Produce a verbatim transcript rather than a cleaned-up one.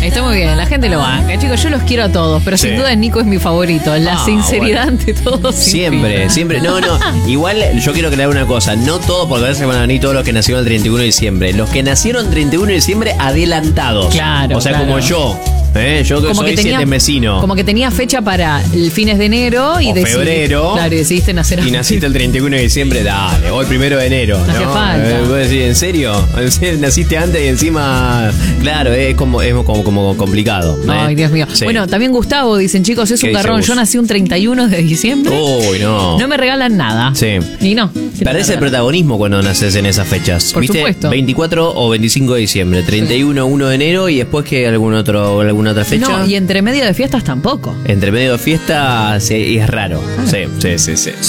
está muy bien, la gente lo banca. Chicos, yo los quiero a todos, pero Sí. sin duda Nico es mi favorito. La Ah, sinceridad bueno. ante todo. sin Siempre, fin. siempre. No, no. Igual yo quiero aclarar una cosa. No todos, porque a veces van a venir todos los que nacieron el treinta y uno de diciembre. Los que nacieron treinta y uno de diciembre adelantados. Claro, O sea, claro. como yo. ¿eh? Yo que Como soy que tenía, siete mesino. como que tenía fecha para el fines de enero y O decidí- febrero. Claro, y decidiste nacer Y naciste el treinta y uno de diciembre, dale. Hoy primero de enero. No ¿no? hace falta. Eh, vos decís, ¿en serio? ¿En serio? Naciste antes y encima. Claro, es como, es como, como complicado. ¿eh? Ay, Dios mío. Sí. Bueno, también Gustavo, dicen, chicos, es ¿Qué un dice garrón. Gus? Yo nací un treinta y uno de diciembre. Uy, no. No me regalan nada. Sí. Y no. Perdés el protagonismo cuando naces en esas fechas. Por ¿Viste? supuesto. veinticuatro o veinticinco de diciembre, treinta y uno, uno de enero y después que algún otro, alguna otra fecha. No, y entre medio de fiestas tampoco. Entre medio de fiesta sí, es raro. Sí, sí, sí, sí.